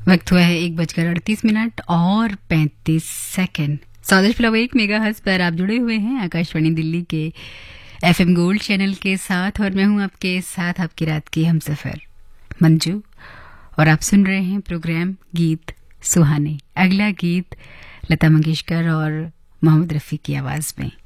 वक्त हुआ है 1:38 और 35 साउथ फ्लावर 1 मेगाहर्ट्ज पर आप जुड़े हुए हैं आकाशवाणी दिल्ली के FM गोल्ड चैनल के साथ और मैं हूं आपके साथ आपकी रात की हमसफर मंजू और आप सुन रहे हैं प्रोग्राम गीत सुहाने। अगला गीत लता मंगेशकर और मोहम्मद रफ़ी की आवाज़ में।